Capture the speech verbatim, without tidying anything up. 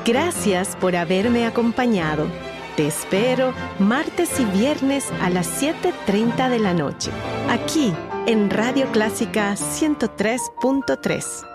Gracias por haberme acompañado. Te espero martes y viernes a las siete treinta de la noche, aquí en Radio Clásica ciento tres punto tres.